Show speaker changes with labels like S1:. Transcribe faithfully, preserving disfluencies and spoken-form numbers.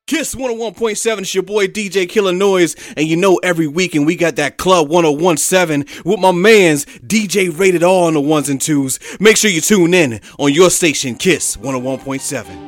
S1: Kiss one oh one point seven, it's your boy D J Killer Noise, and you know every weekend we got that Club one oh one point seven with my mans D J Rated R on the ones and twos. Make sure you tune in on your station, Kiss one oh one point seven.